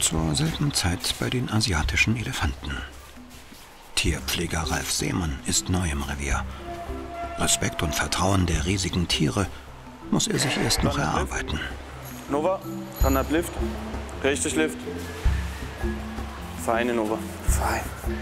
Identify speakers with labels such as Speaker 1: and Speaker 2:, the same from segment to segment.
Speaker 1: Zur selben Zeit bei den asiatischen Elefanten. Tierpfleger Ralf Seemann ist neu im Revier. Respekt und Vertrauen der riesigen Tiere muss er sich erst noch erarbeiten.
Speaker 2: Nova, Standard Lift, richtig Lift. Feine Nova. Fein.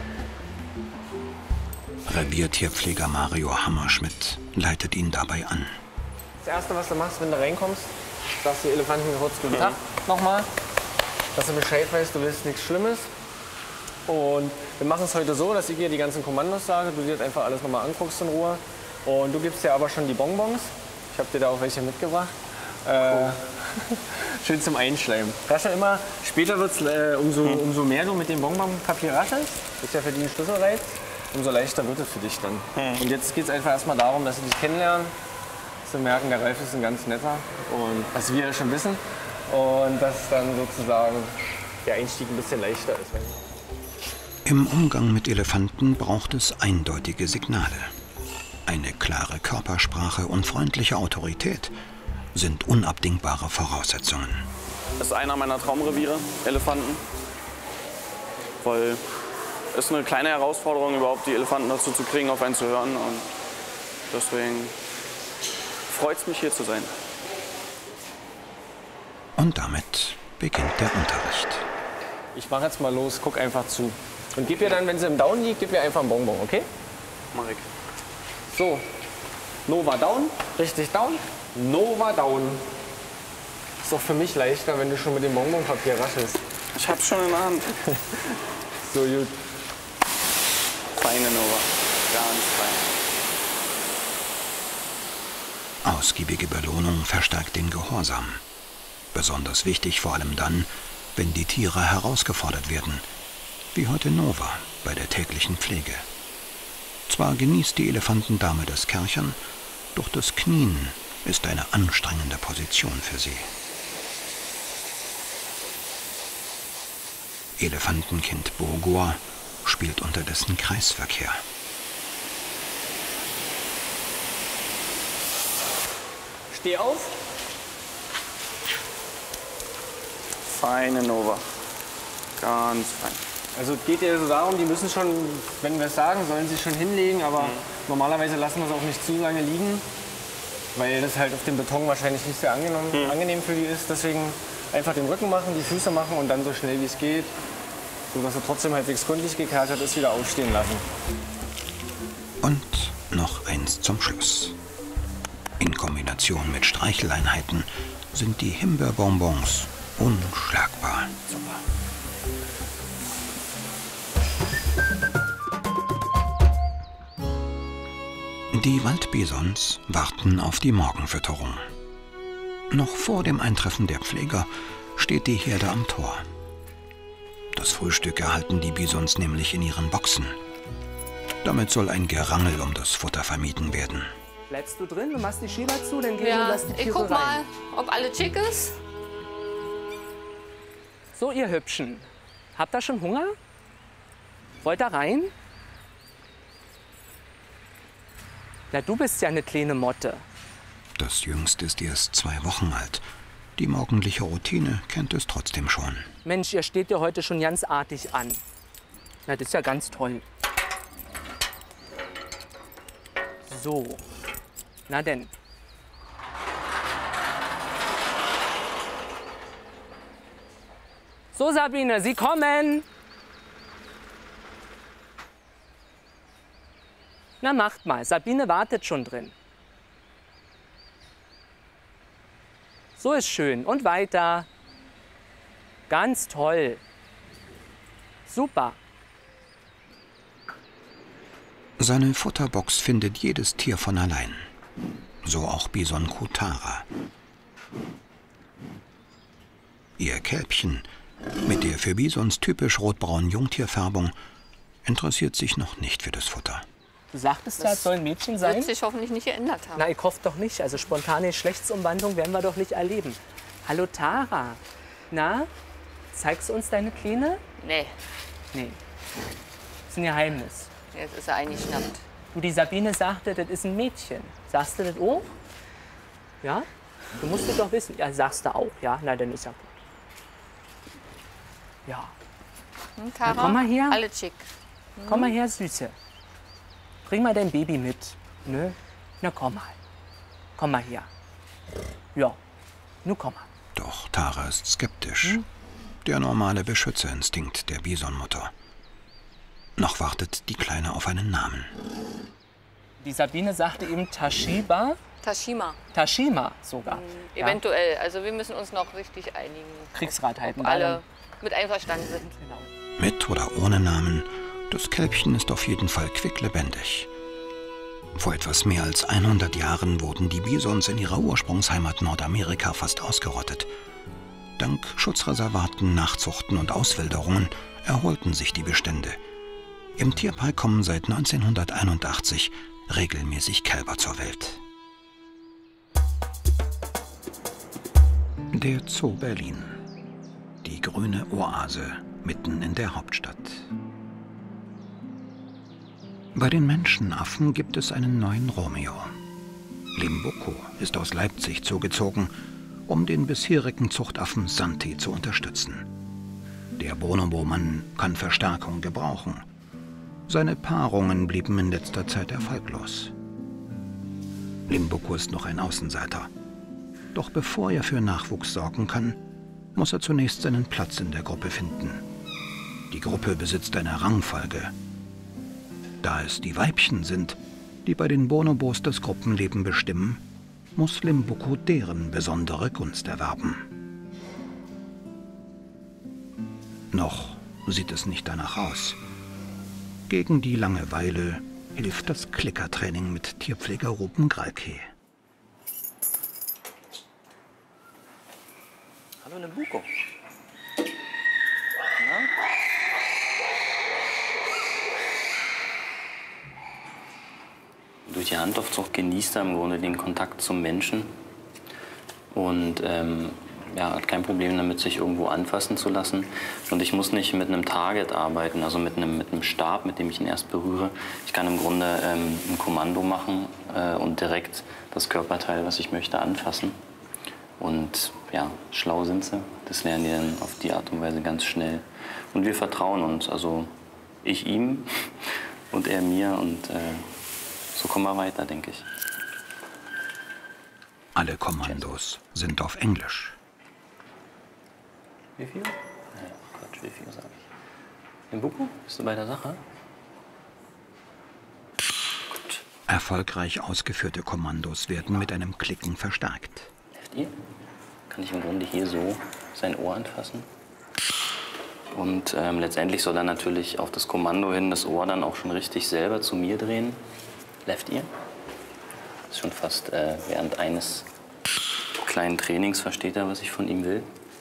Speaker 1: Reviertierpfleger Mario Hammerschmidt leitet ihn dabei an.
Speaker 3: Das Erste, was du machst, wenn du reinkommst, sagst du Elefanten kurz guten Tag nochmal, dass du Bescheid weißt, du willst nichts Schlimmes. Und wir machen es heute so, dass ich dir die ganzen Kommandos sage, du dir jetzt einfach alles nochmal anguckst in Ruhe. Und du gibst dir aber schon die Bonbons. Ich habe dir da auch welche mitgebracht. Schön zum Einschleimen. Raschel immer, später wird es, umso mehr du mit dem Bonbonpapier raschelst, ist ja für die ein Schlüsselreiz, umso leichter wird es für dich dann. Und jetzt geht es einfach erstmal darum, dass sie dich kennenlernen, dass sie merken, der Ralf ist ein ganz netter, und was wir ja schon wissen. Und dass dann sozusagen der Einstieg ein bisschen leichter ist.
Speaker 1: Im Umgang mit Elefanten braucht es eindeutige Signale. Eine klare Körpersprache und freundliche Autorität sind unabdingbare Voraussetzungen.
Speaker 2: Das ist einer meiner Traumreviere, Elefanten. Weil es ist eine kleine Herausforderung, überhaupt die Elefanten dazu zu kriegen, auf einen zu hören. Und deswegen freut es mich, hier zu sein.
Speaker 1: Und damit beginnt der Unterricht.
Speaker 3: Ich mache jetzt mal los, guck einfach zu. Und gib ihr dann, wenn sie im Down liegt, gib ihr einfach einen Bonbon, okay?
Speaker 2: Mach ich.
Speaker 3: So, Nova down, richtig down, Nova down. Ist doch für mich leichter, wenn du schon mit dem Bonbonpapier raschelst.
Speaker 2: Ich hab's schon in der Hand.
Speaker 3: So gut.
Speaker 2: Feine Nova, ganz fein.
Speaker 1: Ausgiebige Belohnung verstärkt den Gehorsam. Besonders wichtig vor allem dann, wenn die Tiere herausgefordert werden, wie heute Nova bei der täglichen Pflege. Zwar genießt die Elefantendame das Kerchern, doch das Knien ist eine anstrengende Position für sie. Elefantenkind Burgoa spielt unterdessen Kreisverkehr.
Speaker 3: Steh auf.
Speaker 2: Feine Nova, ganz fein.
Speaker 3: Also es geht ja so darum, die müssen schon, wenn wir es sagen, sollen sie schon hinlegen, aber normalerweise lassen wir es auch nicht zu lange liegen, weil das halt auf dem Beton wahrscheinlich nicht sehr angenehm für die ist. Deswegen einfach den Rücken machen, die Füße machen und dann so schnell wie es geht, sodass er trotzdem halbwegs gründlich gekerchert ist, wieder aufstehen lassen.
Speaker 1: Und noch eins zum Schluss. In Kombination mit Streicheleinheiten sind die Himbeerbonbons unschlagbar. Super. Die Waldbisons warten auf die Morgenfütterung. Noch vor dem Eintreffen der Pfleger steht die Herde am Tor. Das Frühstück erhalten die Bisons nämlich in ihren Boxen. Damit soll ein Gerangel um das Futter vermieden werden.
Speaker 4: Bleibst du drin und machst die Schieber zu, dann gehen
Speaker 5: Ja,
Speaker 4: wir die Tiere
Speaker 5: ich guck
Speaker 4: rein.
Speaker 5: mal, ob alles schick ist.
Speaker 4: So, ihr Hübschen, habt ihr schon Hunger? Wollt ihr rein? Na, du bist ja eine kleine Motte.
Speaker 1: Das Jüngste ist erst 2 Wochen alt. Die morgendliche Routine kennt es trotzdem schon.
Speaker 4: Mensch, ihr steht ja heute schon ganz artig an. Na, das ist ja ganz toll. So, na denn. So, Sabine, Sie kommen. Na, macht mal. Sabine wartet schon drin. So ist schön. Und weiter. Ganz toll. Super.
Speaker 1: Seine Futterbox findet jedes Tier von allein. So auch Bison Kutara. Ihr Kälbchen, mit der für Bisons typisch rotbraunen Jungtierfärbung, interessiert sich noch nicht für das Futter.
Speaker 4: Du sagtest ja, es soll ein Mädchen sein?
Speaker 5: Wird sich hoffentlich nicht geändert haben.
Speaker 4: Na, ich hoffe doch nicht. Also spontane Geschlechtsumwandlung werden wir doch nicht erleben. Hallo Tara. Na, zeigst du uns deine Kleine?
Speaker 5: Nee,
Speaker 4: Nee. Das ist ein Geheimnis.
Speaker 5: jetzt ist er eingeschnappt.
Speaker 4: Du, die Sabine sagte, das ist ein Mädchen. Sagst du das auch? Ja? Du musst es doch wissen. Ja, sagst du auch, ja? Na, dann ist ja gut. Ja.
Speaker 5: Tara,
Speaker 4: Na, komm mal her.
Speaker 5: alle schick.
Speaker 4: Komm mal her, Süße. Bring mal dein Baby mit. Nö? Na, komm mal. Komm mal her. Ja, nun komm mal.
Speaker 1: Doch Tara ist skeptisch. Der normale Beschützerinstinkt der Bisonmutter. Noch wartet die Kleine auf einen Namen.
Speaker 4: Die Sabine sagte eben Tashiba.
Speaker 5: Tashima.
Speaker 4: Tashima sogar. Ja.
Speaker 5: Eventuell. Also wir müssen uns noch richtig einigen.
Speaker 4: Kriegsrat halten.
Speaker 5: Ob alle mit einverstanden sind.
Speaker 4: Genau.
Speaker 1: Mit oder ohne Namen, das Kälbchen ist auf jeden Fall quicklebendig. Vor etwas mehr als 100 Jahren wurden die Bisons in ihrer Ursprungsheimat Nordamerika fast ausgerottet. Dank Schutzreservaten, Nachzuchten und Auswilderungen erholten sich die Bestände. Im Tierpark kommen seit 1981 regelmäßig Kälber zur Welt. Der Zoo Berlin. Die grüne Oase mitten in der Hauptstadt. Bei den Menschenaffen gibt es einen neuen Romeo. Limboko ist aus Leipzig zugezogen, um den bisherigen Zuchtaffen Santi zu unterstützen. Der Bonobo-Mann kann Verstärkung gebrauchen. Seine Paarungen blieben in letzter Zeit erfolglos. Limboko ist noch ein Außenseiter. Doch bevor er für Nachwuchs sorgen kann, muss er zunächst seinen Platz in der Gruppe finden. Die Gruppe besitzt eine Rangfolge. Da es die Weibchen sind, die bei den Bonobos das Gruppenleben bestimmen, muss Limboko deren besondere Gunst erwerben. Noch sieht es nicht danach aus. Gegen die Langeweile hilft das Klickertraining mit Tierpfleger Ruben Gralke.
Speaker 6: Hallo Limboko. Durch die Handaufzucht genießt er im Grunde den Kontakt zum Menschen und hat kein Problem damit, sich irgendwo anfassen zu lassen. Und ich muss nicht mit einem Target arbeiten, also mit einem Stab, mit dem ich ihn erst berühre. Ich kann im Grunde ein Kommando machen und direkt das Körperteil, was ich möchte, anfassen. Und ja, schlau sind sie. Das lernen die dann auf die Art und Weise ganz schnell. Und wir vertrauen uns, also ich ihm und er mir und so kommen wir weiter, denke ich.
Speaker 1: Alle Kommandos sind auf Englisch.
Speaker 6: Wie viel? Ja, Quatsch, wie viel sage ich. Limboko, bist du bei der Sache? Gut.
Speaker 1: Erfolgreich ausgeführte Kommandos werden mit einem Klicken verstärkt.
Speaker 6: Hier kann ich im Grunde hier so sein Ohr anfassen. Und letztendlich soll er natürlich auf das Kommando hin das Ohr dann auch schon richtig selber zu mir drehen. Left Ear. Das ist schon fast während eines kleinen Trainings versteht er, was ich von ihm will.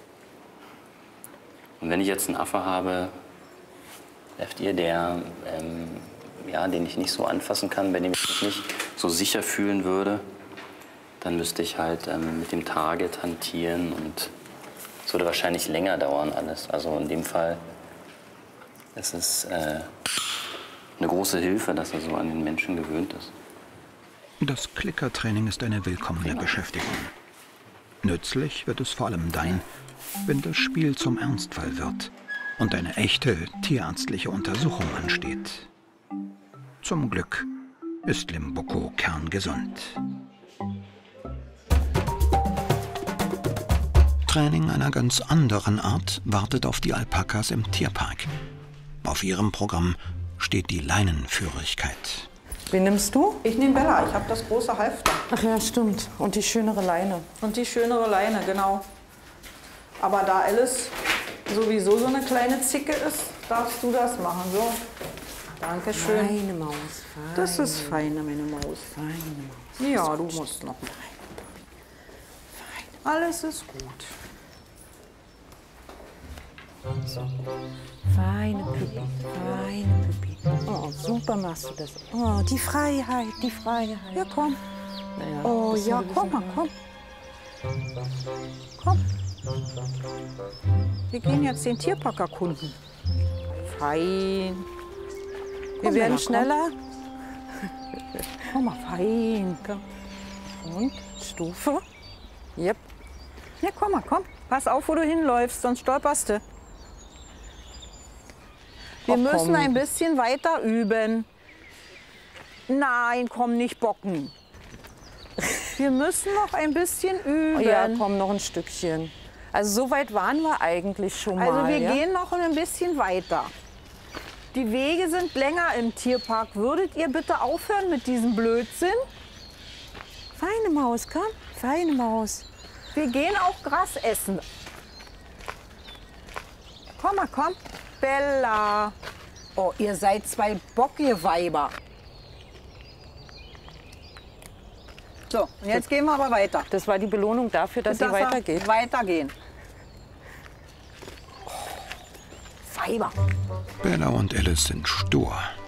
Speaker 6: Und wenn ich jetzt einen Affe habe, Left Ear, den ich nicht so anfassen kann, bei dem ich mich nicht so sicher fühlen würde, dann müsste ich halt mit dem Target hantieren und es würde wahrscheinlich länger dauern alles. Also in dem Fall ist es eine große Hilfe, dass er so an den Menschen gewöhnt ist.
Speaker 1: Das Klickertraining ist eine willkommene Beschäftigung. Nützlich wird es vor allem dann, wenn das Spiel zum Ernstfall wird und eine echte tierärztliche Untersuchung ansteht. Zum Glück ist Limboko kerngesund. Training einer ganz anderen Art wartet auf die Alpakas im Tierpark. Auf ihrem Programm steht die Leinenführigkeit.
Speaker 7: Wen nimmst du?
Speaker 8: Ich nehme Bella, ich habe das große Halfter.
Speaker 7: Ach ja, stimmt. Und die schönere Leine.
Speaker 8: Und die schönere Leine, genau. Aber da Alice sowieso so eine kleine Zicke ist, darfst du das machen. So. Dankeschön.
Speaker 7: Feine Maus. Feine.
Speaker 8: Das ist feine, meine Maus.
Speaker 7: Feine Maus.
Speaker 8: Ja, du musst noch. Alles ist gut.
Speaker 7: So. Feine Püppi, feine Püppi. Oh, super machst du das. Oh, die Freiheit, die Freiheit.
Speaker 8: Ja, komm.
Speaker 7: Naja,
Speaker 8: Oh ja, komm mal, komm. Komm. Wir gehen jetzt den Tierpark erkunden. Fein.
Speaker 7: Wir werden schneller.
Speaker 8: Komm mal, fein.
Speaker 7: Komm. Und Stufe.
Speaker 8: Yep. Ja, komm mal, komm. Pass auf, wo du hinläufst, sonst stolperst du. Wir
Speaker 7: Ach,
Speaker 8: müssen
Speaker 7: komm.
Speaker 8: ein bisschen weiter üben. Nein, komm, nicht bocken. Wir müssen noch ein bisschen üben.
Speaker 7: Ja, komm, noch ein Stückchen. Also so weit waren wir eigentlich schon mal.
Speaker 8: Also wir
Speaker 7: ja?
Speaker 8: gehen noch ein bisschen weiter. Die Wege sind länger im Tierpark. Würdet ihr bitte aufhören mit diesem Blödsinn?
Speaker 7: Feine Maus, komm, feine Maus.
Speaker 8: Wir gehen auch Gras essen. Komm mal, komm. Bella. Oh, ihr seid zwei Bockweiber. So, und jetzt gehen wir aber weiter.
Speaker 7: Das war die Belohnung dafür, dass ihr weitergeht.
Speaker 8: Weitergehen. Oh, Weiber.
Speaker 1: Bella und Alice sind stur.